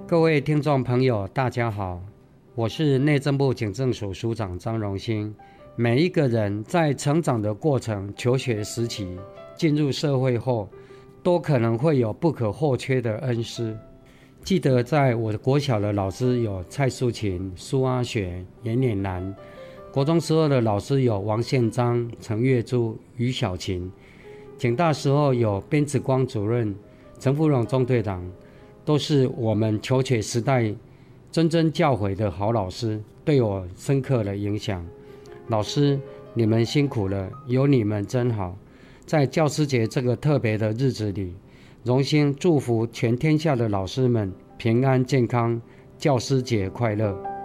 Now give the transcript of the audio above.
各位听众朋友，大家好，我是内政部警政署署长张荣兴。每一个人在成长的过程、求学时期、进入社会后，都可能会有不可或缺的恩师。记得在我的国小的老师有蔡淑琴、苏阿雪、严脸兰；国中时候的老师有王宪章、陈月珠、于小琴；警大时候有边子光主任、陈福荣中队长，都是我们求学时代谆谆教诲的好老师，对我深刻的影响。老师，你们辛苦了，有你们真好。在教师节这个特别的日子里，荣幸祝福全天下的老师们平安健康，教师节快乐。